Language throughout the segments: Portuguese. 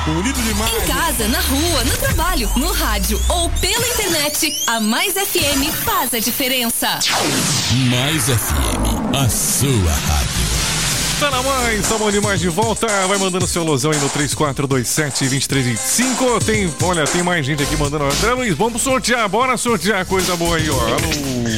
Bonito demais. Em casa, na rua, no trabalho, no rádio ou pela internet, a Mais FM faz a diferença. Mais FM, a sua rádio. Tá na Mais, tá bom demais de volta. Vai mandando seu alôzão aí no 3427-2325. Tem mais gente aqui mandando. André Luiz, vamos sortear, bora sortear coisa boa aí, ó. Alô.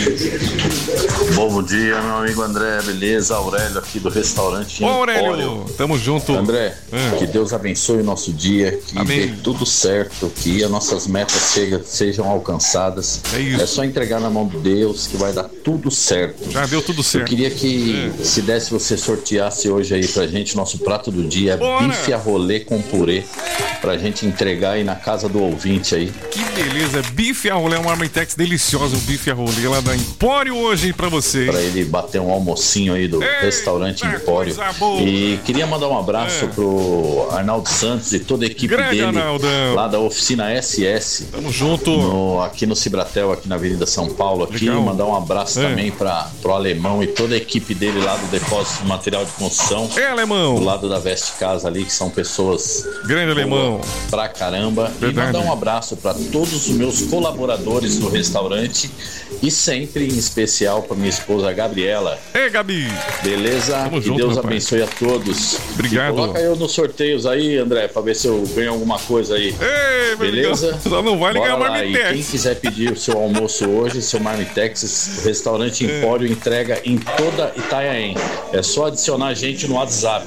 Bom dia, meu amigo André, beleza? Aurélio aqui do restaurante. Ô, Aurélio, tamo junto. André, que Deus abençoe o nosso dia, que dê tudo certo, que as nossas metas sejam alcançadas. É isso. É só entregar na mão de Deus que vai dar tudo certo. Já deu tudo certo. Eu queria que, se desse, você sorteasse hoje aí pra gente, nosso prato do dia, bife a rolê com purê, pra gente entregar aí na casa do ouvinte aí. Que beleza, bife a rolê, uma marmitex deliciosa, o bife a rolê lá da Empório hoje aí pra você. Pra ele bater um almocinho aí do restaurante Empório. E queria mandar um abraço pro Arnaldo Santos e toda a equipe dele, Arnaldão, lá da oficina SS. Tamo junto. Aqui no Cibratel, aqui na Avenida São Paulo. Aqui, mandar um abraço também pro Alemão e toda a equipe dele lá do Depósito de Material de Construção. Alemão. Do lado da Veste Casa ali, que são pessoas grande Alemão pra caramba. Verdade. E mandar um abraço para todos os meus colaboradores do restaurante e sempre em especial para minha esposa Gabriela. Ei, Gabi. Beleza? Tamo que junto, Deus rapaz. abençoe a todos. Obrigado. E coloca eu nos sorteios aí, André, pra ver se eu ganho alguma coisa aí. Ei, beleza? Só não vale ganhar marmitex. E quem quiser pedir o seu almoço hoje, seu marmitex, o restaurante Empório entrega em toda Itanhaém. É só adicionar a gente no WhatsApp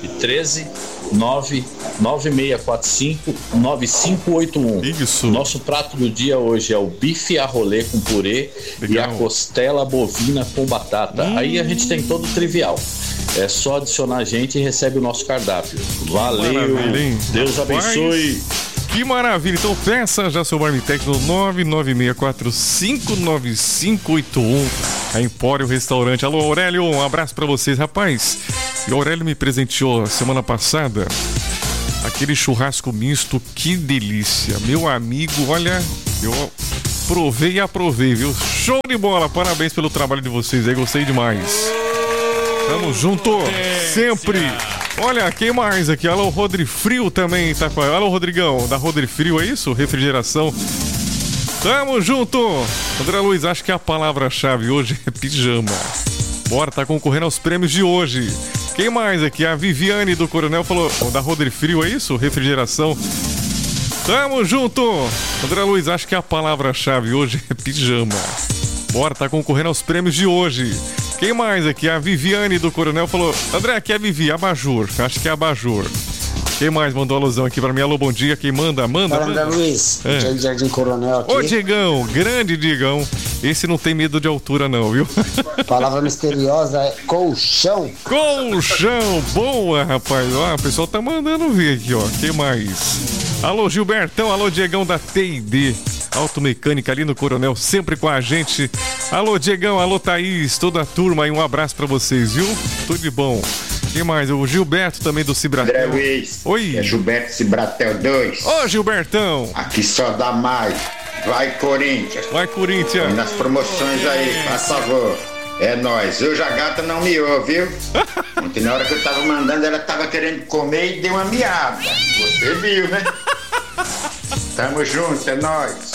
13996459581. Isso. Nosso prato do dia hoje é o bife a rolê com purê e a costela bovina com batata. Aí a gente tem todo o trivial. É só adicionar a gente e recebe o nosso cardápio. Valeu. Deus abençoe. Que maravilha. Então peça já seu marmitex no 996459581. A Empório Restaurante. Alô, Aurélio, um abraço pra vocês, rapaz. E o Aurélio me presenteou semana passada aquele churrasco misto, que delícia. Meu amigo, olha, eu provei e aprovei, viu? Show de bola, parabéns pelo trabalho de vocês aí, gostei demais. Tamo junto, sempre. Olha, quem mais aqui? Alô, Rodrifrio também tá com a... Alô, Rodrigão, da Rodrifrio, é isso? Refrigeração. Tamo junto. André Luiz, acho que a palavra-chave hoje é pijama. Bora, tá concorrendo aos prêmios de hoje. Quem mais aqui? A Viviane do Coronel falou, da Rodrifrio, é isso? Refrigeração. Tamo junto. André Luiz, acho que a palavra-chave hoje é pijama. Bora, tá concorrendo aos prêmios de hoje. Quem mais aqui? A Viviane do Coronel falou, André, aqui é Vivi, abajur. Acho que é abajur. Quem mais mandou alusão aqui pra mim? Alô, bom dia. Quem manda? Fala, André Luiz. Diego Jardim Coronel aqui. Ô, Diegão, grande Diegão. Esse não tem medo de altura não, viu? Palavra misteriosa é colchão. Colchão, boa, rapaz. Ó, o pessoal tá mandando ver aqui, ó. Quem mais? Alô, Gilbertão. Alô, Diegão da T&D Automecânica ali no Coronel, sempre com a gente. Alô, Diegão. Alô, Thaís. Toda a turma aí, um abraço pra vocês, viu? Tudo de bom. Quem mais? O Gilberto também do Cibratel. André Luiz. Oi. É Gilberto Cibratel 2. Ô, Gilbertão. Aqui só dá mais. Vai, Corinthians. Vai, Corinthians. Nas promoções aí, faz favor. É nóis. Hoje a gata não miou, viu? Ontem na hora que eu tava mandando, ela tava querendo comer e deu uma miada. Você viu, né? Tamo junto, é nóis.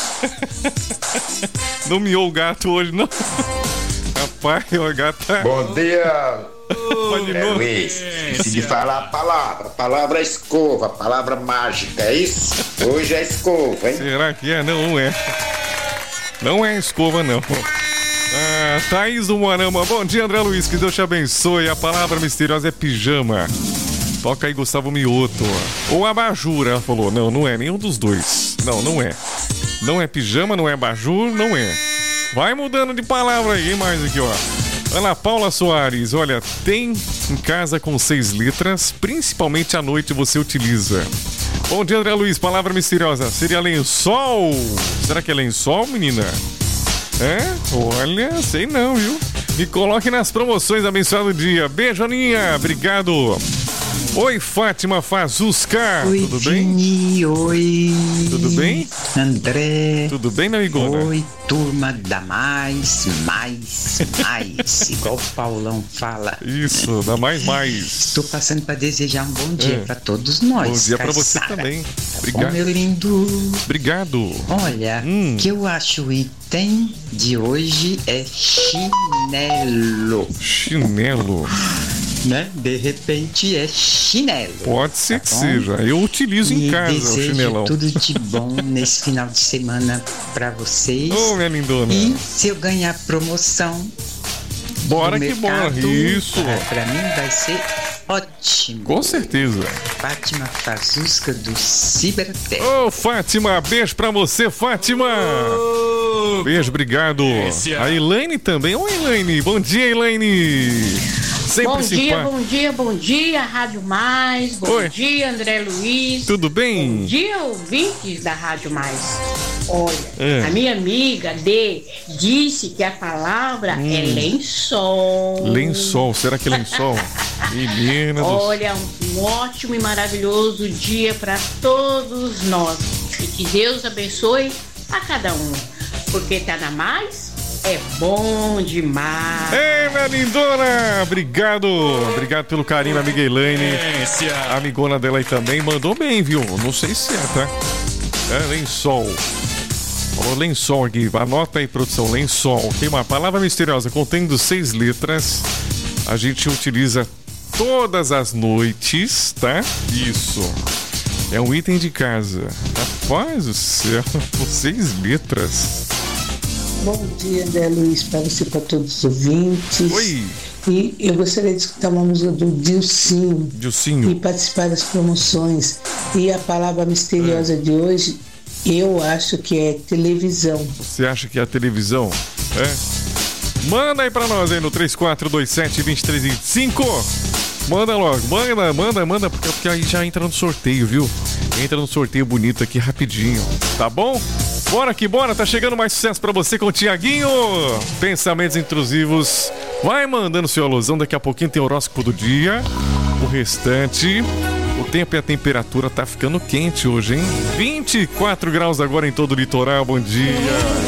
Não miou o gato hoje, não. Rapaz, o gato tá... Bom dia. É, Luiz, esqueci de falar a palavra é escova, a palavra mágica, é isso? Hoje é escova, hein? Será que é? Não, não é. Não é escova, não. Ah, Thaís do Moarama. Bom dia, André Luiz, que Deus te abençoe. A palavra misteriosa é pijama. Toca aí, Gustavo Mioto. Ou abajur, ela falou. Não, não é nenhum dos dois. Não, não é. Não é pijama, não é abajur, não é. Vai mudando de palavra aí, mais aqui, ó. Ana Paula Soares, olha, tem em casa com 6 letras, principalmente à noite você utiliza. Bom dia, André Luiz, palavra misteriosa, seria lençol? Será que é lençol, menina? É? Olha, sei não, viu? Me coloque nas promoções, abençoado dia. Beijo, Aninha, obrigado. Oi, Fátima Fazusca. Oi, tudo bem? Vini, oi. Tudo bem? André. Tudo bem, meu amigona? Oi, turma da mais. Igual o Paulão fala. Isso, dá mais. Estou passando para desejar um bom dia para todos nós. Bom dia para você também. Obrigado. Ô, meu lindo. Obrigado. Olha, que eu acho o item de hoje é chinelo. Chinelo. Né? De repente é chinelo. Pode ser que bom? seja. Eu utilizo em casa o desejo chinelão. tudo de bom nesse final de semana pra vocês. Ô, minha lindona. E se eu ganhar promoção, Bora do que bora. mercado, Isso. Pra mim vai ser ótimo. Com certeza. Fátima Fazusca do Cibertec. Ô, Fátima, beijo pra você, Fátima. Beijo, obrigado. A Elaine também. Oi, Elaine. Bom dia, Elaine. Sempre Bom dia, Rádio Mais. Bom dia, André Luiz. Tudo bem? Bom dia, ouvintes da Rádio Mais. Olha, a minha amiga disse que a palavra é lençol. Lençol, será que é lençol? Menina Olha, um ótimo e maravilhoso dia para todos nós. E que Deus abençoe a cada um. Porque tá na Mais. É bom demais. Ei, minha lindona! Obrigado pelo carinho, amiga Elaine. A amigona dela aí também mandou bem, viu? Não sei se é, tá? É lençol. Falou lençol aqui. Anota aí, produção. Lençol. Tem uma palavra misteriosa contendo 6 letras. A gente utiliza todas as noites, tá? Isso. É um item de casa. Rapaz do céu, com 6 letras. Bom dia, André Luiz, para você e para todos os ouvintes. Oi. E eu gostaria de escutar uma música do Dilcinho. Dilcinho. E participar das promoções. E a palavra misteriosa de hoje, eu acho que é televisão. Você acha que é a televisão? É? Manda aí pra nós aí no 3427-2325. Manda logo, manda, porque aí já entra no sorteio, viu? Entra no sorteio bonito aqui rapidinho, tá bom? Bora que bora, tá chegando mais sucesso pra você com o Tiaguinho. Pensamentos intrusivos. Vai mandando seu alusão, daqui a pouquinho tem o horóscopo do dia. O restante, o tempo e a temperatura tá ficando quente hoje, hein? 24 graus agora em todo o litoral, bom dia.